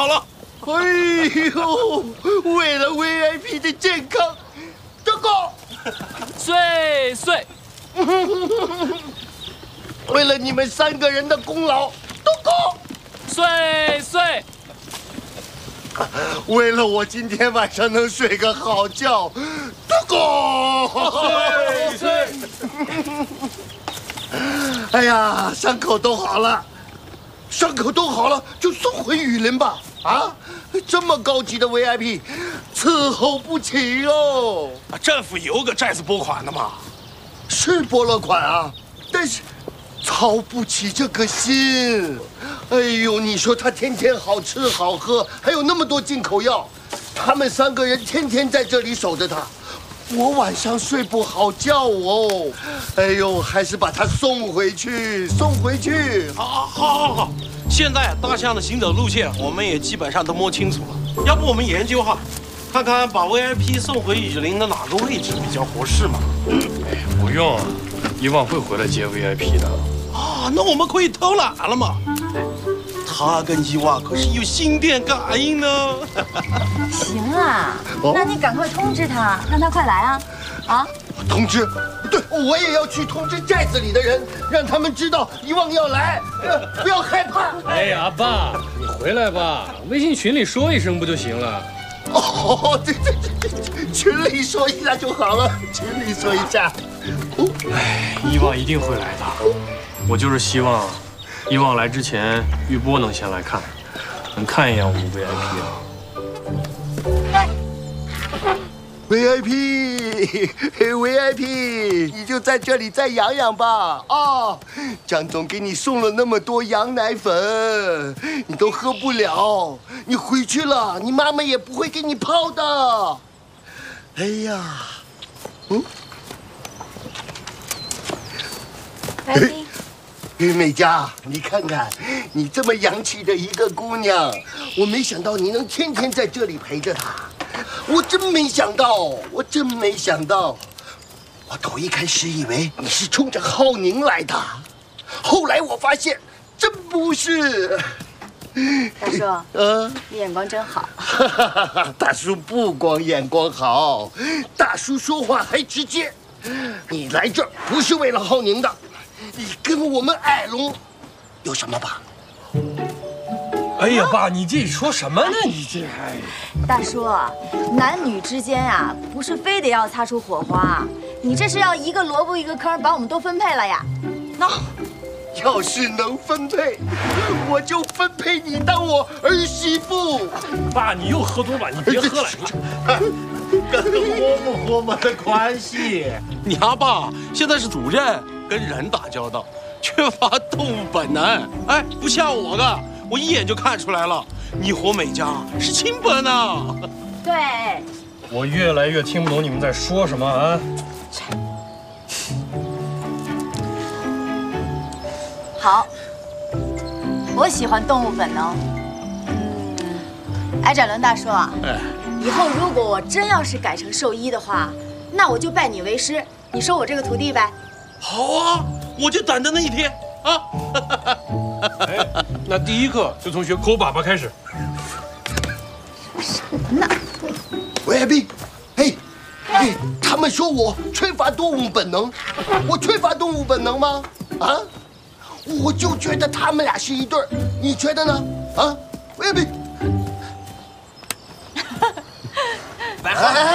好了。 哎呦，为了 VIP 的健康，这个岁岁， 为了你们3个人的功劳，这个岁岁， 为了我今天晚上能睡个好觉，这个岁岁。 哎呀，伤口都好了，就送回雨林吧。啊，这么高级的 VIP， 伺候不起哦。 政府有个债子拨款的嘛， 是拨了款啊，但是操不起这个心。哎呦，你说他天天好吃好喝，还有那么多进口药，他们3个人天天在这里守着他。我晚上睡不好觉哦，哎呦，还是把他送回去。 好。现在大象的行走路线我们也基本上都摸清楚了，要不我们研究哈，看看把 VIP 送回雨林的哪个位置比较合适嘛？ 不用，伊旺会回来接 VIP 的。 啊，那我们可以偷懒了嘛？他跟伊娃可是有心电感应呢。 行啊，那你赶快通知他，让他快来啊！啊， 通知，对，我也要去通知寨子里的人，让他们知道伊旺要来，不要害怕。 哎呀，阿爸，你回来吧，微信群里说一声不就行了？ 哦，对，群里说一下就好了，群里说一下。 哎，伊旺一定会来的，我就是希望，伊旺来之前，玉波能先来看，能看一眼我们 VIP 啊。 VIP， 你就在这里再养养吧。啊，江总给你送了那么多羊奶粉，你都喝不了。你回去了，你妈妈也不会给你泡的。哎呀，美嘉，你看看，你这么洋气的一个姑娘，我没想到你能天天在这里陪着她。我真没想到，我头一开始以为你是冲着浩宁来的，后来我发现真不是。 大叔，你眼光真好。 大叔不光眼光好，大叔说话还直接。你来这儿不是为了浩宁的，你跟我们矮龙有什么吧？ 哎呀，爸，你这说什么呢？你这还…… 大叔，男女之间啊，不是非得要擦出火花，你这是要一个萝卜一个坑，把我们都分配了呀？ 那要是能分配，我就分配你当我儿媳妇。 爸，你又喝多了，你别喝了。 跟活不活嘛的关系。你阿爸现在是主任，跟人打交道，缺乏动物本能。哎，不像我的。我一眼就看出来了，你和美嘉是亲本啊！ 对， 我越来越听不懂你们在说什么啊！ 好，我喜欢动物本能。矮展伦大叔啊，以后如果我真要是改成兽医的话，那我就拜你为师，你收我这个徒弟呗。 好啊，我就等着那一天啊！ 哎，那第一课就从学抠粑粑开始。 什么呢？ 喂，他们说我缺乏动物本能，我缺乏动物本能吗？啊，我就觉得他们俩是一对儿，你觉得呢？啊，喂，